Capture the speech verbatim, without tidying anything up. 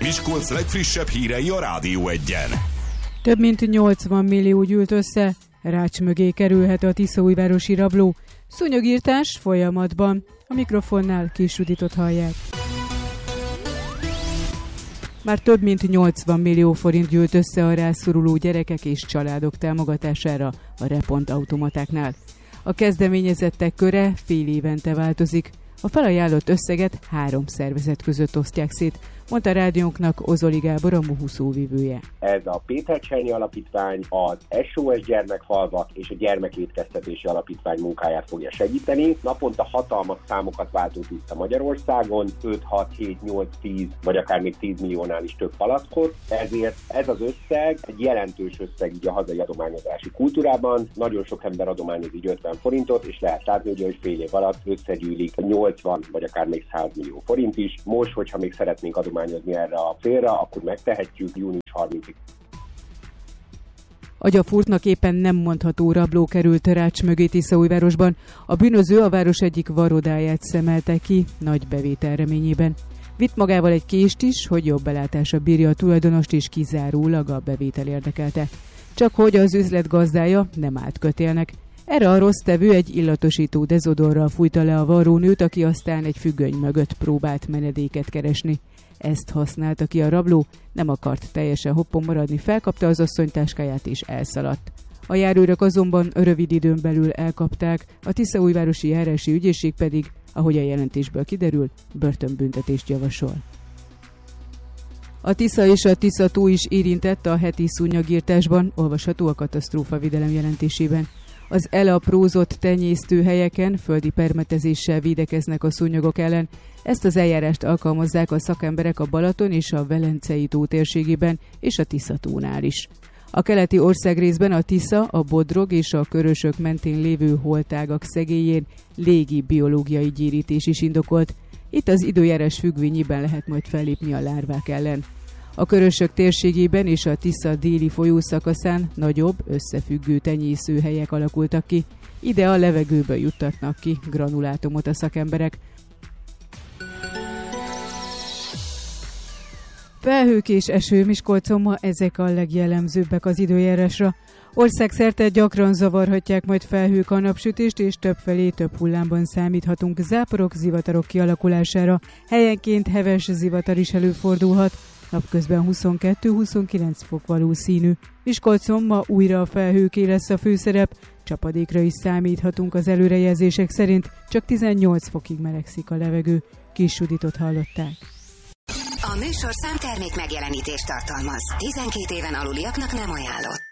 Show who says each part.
Speaker 1: Miskolc legfrissebb hírei a Rádió Egyen.
Speaker 2: Több mint nyolcvan millió gyűlt össze, rács mögé kerülhet a tiszaújvárosi rabló. Szúnyogírtás folyamatban. A mikrofonnál Kis Juditot hallják. Már több mint nyolcvan millió forint gyűlt össze a rászoruló gyerekek és családok támogatására a Repont automatáknál. A kezdeményezettek köre fél évente változik. A felajánlott összeget három szervezet között osztják szét, mondta rádiónknak Ozoli Gábor, a Muhu szóvivője.
Speaker 3: Ez a Péter Csernyi Alapítvány, az es o es Gyermekfalvak és a Gyermekétkeztetési Alapítvány munkáját fogja segíteni. Naponta hatalmas számokat váltunk vissza Magyarországon, öt, hat, hét, nyolc, tíz vagy akár még tíz milliónál is több palackot. Ezért ez az összeg egy jelentős összeg így a hazai adományozási kultúrában. Nagyon sok ember adományoz így ötven forintot, és lehet látni, ugye, hogy fél év alatt összegyűlik nyolcvan vagy akár még száz millió forint is. Most, hogyha még szeretnénk adományozni erre a célra, akkor megtehetjük június harmincadikáig.
Speaker 2: Agyafurtnak éppen nem mondható rabló került rács mögé Tiszaújvárosban. A bűnöző a város egyik varodáját szemelte ki, nagy bevétel reményében. Vitt magával egy kést is, hogy jobb belátásra bírja a tulajdonost, és kizárólag a bevétel érdekelte. Csak hogy az üzlet gazdája nem állt kötélnek. Erre a rossz tevő egy illatosító dezodorral fújta le a varrónőt, aki aztán egy függöny mögött próbált menedéket keresni. Ezt használta ki a rabló, nem akart teljesen hoppon maradni, felkapta az asszony táskáját és elszaladt. A járőrök azonban rövid időn belül elkapták, a Tiszaújvárosi járási ügyészség pedig, ahogy a jelentésből kiderül, börtönbüntetést javasol. A Tisza és a Tisza-tó is érintett a heti szúnyogírtásban, olvasható a katasztrófavédelem jelentésében. Az elaprózott tenyésztőhelyeken földi permetezéssel védekeznek a szúnyogok ellen. Ezt az eljárást alkalmazzák a szakemberek a Balaton és a Velencei tó térségében és a Tisza-tónál is. A keleti országrészben a Tisza, a Bodrog és a Körösök mentén lévő holtágak szegélyén légi biológiai gyérítés is indokolt. Itt az időjárás függvényében lehet majd fellépni a lárvák ellen. A Körösök térségében és a Tisza déli folyószakaszán nagyobb, összefüggő tenyészőhelyek alakultak ki. Ide a levegőbe juttatnak ki granulátumot a szakemberek. Felhők és eső Miskolcon ma, ezek a legjellemzőbbek az időjárásra. Országszerte gyakran zavarhatják majd felhők a napsütést, és többfelé több hullámban számíthatunk záporok, zivatarok kialakulására. Helyenként heves zivatar is előfordulhat. Napközben huszonkettő-huszonkilenc fok valószínű. Miskolcon ma újra a felhőké lesz a főszerep, csapadékra is számíthatunk az előrejelzések szerint, csak tizennyolc fokig melegszik a levegő. Kis Juditot hallották.
Speaker 4: A műsorszám termék megjelenítést tartalmaz. tizenkét éven aluliaknak nem ajánlott.